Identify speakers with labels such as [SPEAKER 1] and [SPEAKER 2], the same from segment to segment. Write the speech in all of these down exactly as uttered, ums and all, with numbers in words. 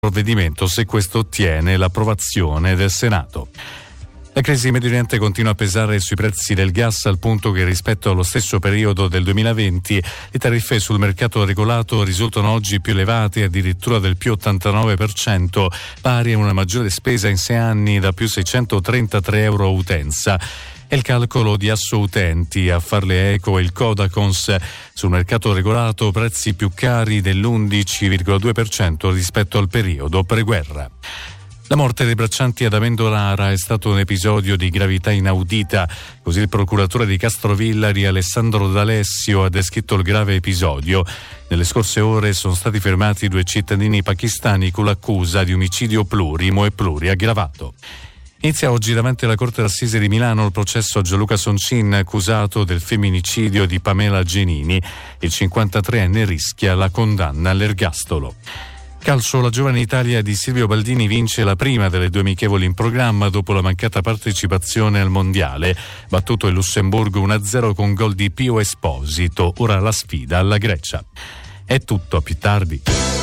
[SPEAKER 1] provvedimento se questo ottiene l'approvazione del Senato. La crisi in Medio Oriente continua a pesare sui prezzi del gas al punto che rispetto allo stesso periodo del duemilaventi le tariffe sul mercato regolato risultano oggi più elevate, addirittura del più ottantanove per cento, pari a una maggiore spesa in sei anni da più seicentotrentatré euro a utenza. È il calcolo di Assoutenti a farle eco il Codacons. Sul mercato regolato prezzi più cari dell'undici virgola due per cento rispetto al periodo preguerra. La morte dei braccianti ad Amendolara è stato un episodio di gravità inaudita, così il procuratore di Castrovillari Alessandro D'Alessio ha descritto il grave episodio. Nelle scorse ore sono stati fermati due cittadini pakistani con l'accusa di omicidio plurimo e pluriaggravato. Inizia oggi davanti alla Corte d'Assise di Milano il processo a Gianluca Soncin, accusato del femminicidio di Pamela Genini. Il cinquantatreenne rischia la condanna all'ergastolo. Calcio, la giovane Italia di Silvio Baldini vince la prima delle due amichevoli in programma dopo la mancata partecipazione al Mondiale. Battuto il Lussemburgo uno a zero con gol di Pio Esposito. Ora la sfida alla Grecia. È tutto, a più tardi.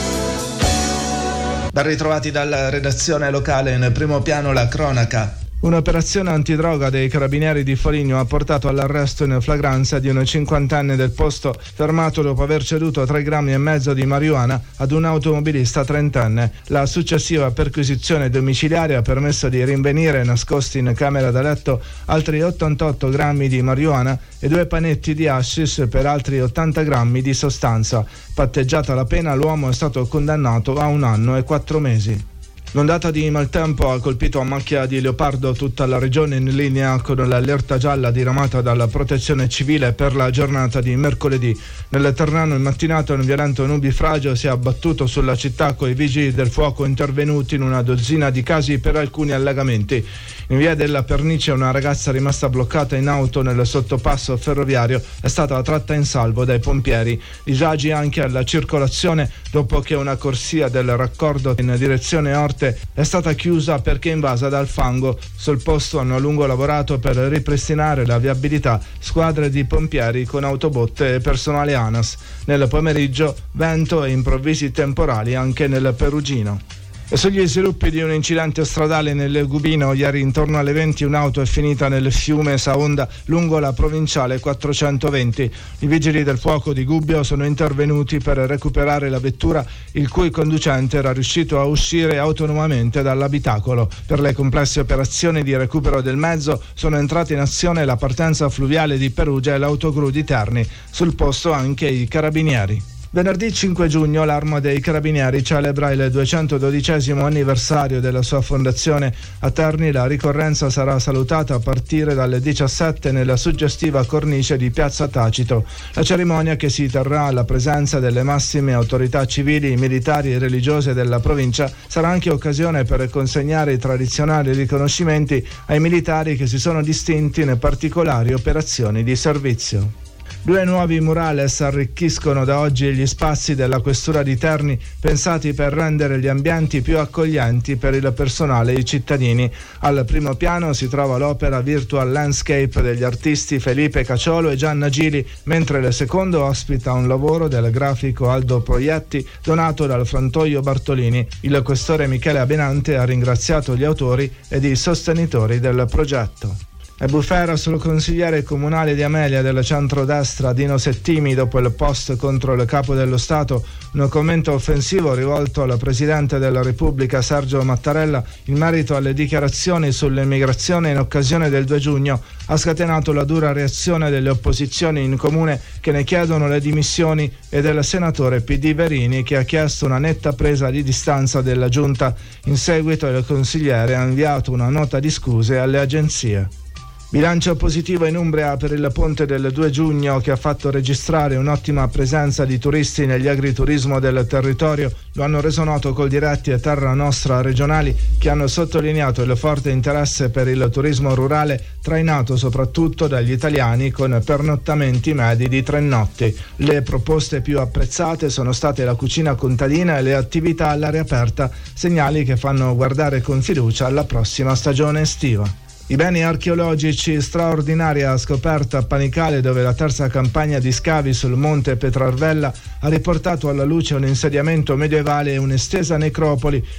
[SPEAKER 2] Ben ritrovati dalla redazione locale, in primo piano la cronaca. Un'operazione antidroga dei carabinieri di Foligno ha portato all'arresto in flagranza di un cinquantenne del posto, fermato dopo aver ceduto tre grammi e mezzo di marijuana ad un automobilista trentenne. La successiva perquisizione domiciliare ha permesso di rinvenire nascosti in camera da letto altri ottantotto grammi di marijuana e due panetti di hashish per altri ottanta grammi di sostanza. Patteggiata la pena, l'uomo è stato condannato a un anno e quattro mesi. L'ondata di maltempo ha colpito a macchia di leopardo tutta la regione, in linea con l'allerta gialla diramata dalla Protezione Civile per la giornata di mercoledì. Nel Ternano in mattinata un violento nubifragio si è abbattuto sulla città, coi vigili del fuoco intervenuti in una dozzina di casi per alcuni allagamenti. In via della Pernice una ragazza rimasta bloccata in auto nel sottopasso ferroviario è stata tratta in salvo dai pompieri. Disagi anche alla circolazione dopo che una corsia del raccordo in direzione Orte è stata chiusa perché invasa dal fango. Sul posto hanno a lungo lavorato per ripristinare la viabilità squadre di pompieri con autobotte e personale ANAS. Nel pomeriggio vento e improvvisi temporali anche nel Perugino. E sugli sviluppi di un incidente stradale nel Gubino, ieri intorno alle venti un'auto è finita nel fiume Saonda lungo la provinciale quattrocentoventi. I vigili del fuoco di Gubbio sono intervenuti per recuperare la vettura, il cui conducente era riuscito a uscire autonomamente dall'abitacolo. Per le complesse operazioni di recupero del mezzo sono entrate in azione la partenza fluviale di Perugia e l'autogru di Terni. Sul posto anche i carabinieri. Venerdì cinque giugno l'Arma dei Carabinieri celebra il duecentododicesimo anniversario della sua fondazione. A Terni la ricorrenza sarà salutata a partire dalle diciassette nella suggestiva cornice di Piazza Tacito. La cerimonia, che si terrà alla presenza delle massime autorità civili, militari e religiose della provincia, sarà anche occasione per consegnare i tradizionali riconoscimenti ai militari che si sono distinti in particolari operazioni di servizio. Due nuovi murales arricchiscono da oggi gli spazi della Questura di Terni, pensati per rendere gli ambienti più accoglienti per il personale e i cittadini. Al primo piano si trova l'opera Virtual Landscape degli artisti Felipe Caciolo e Gianna Gili, mentre il secondo ospita un lavoro del grafico Aldo Proietti donato dal Frantoio Bartolini. Il questore Michele Abenante ha ringraziato gli autori ed i sostenitori del progetto. E bufera sul consigliere comunale di Amelia del centrodestra Dino Settimi dopo il post contro il capo dello Stato. Un commento offensivo rivolto al presidente della Repubblica Sergio Mattarella in merito alle dichiarazioni sull'immigrazione in occasione del due giugno ha scatenato la dura reazione delle opposizioni in comune, che ne chiedono le dimissioni, e del senatore P D Verini, che ha chiesto una netta presa di distanza della giunta. In seguito il consigliere ha inviato una nota di scuse alle agenzie. Bilancio positivo in Umbria per il ponte del due giugno, che ha fatto registrare un'ottima presenza di turisti negli agriturismo del territorio. Lo hanno reso noto Coldiretti e Terra Nostra regionali, che hanno sottolineato il forte interesse per il turismo rurale, trainato soprattutto dagli italiani con pernottamenti medi di tre notti. Le proposte più apprezzate sono state la cucina contadina e le attività all'aria aperta, segnali che fanno guardare con fiducia alla prossima stagione estiva. I beni archeologici straordinaria scoperta a Panicale, dove la terza campagna di scavi sul monte Petrarvella ha riportato alla luce un insediamento medievale e un'estesa necropoli